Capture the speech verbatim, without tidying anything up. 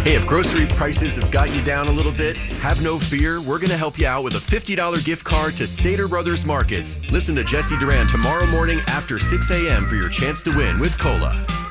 Hey, if grocery prices have got you down a little bit, have no fear. We're going to help you out with a fifty dollar gift card to Stater Brothers Markets. Listen to Jesse Duran tomorrow morning after six a m for your chance to win with Cola.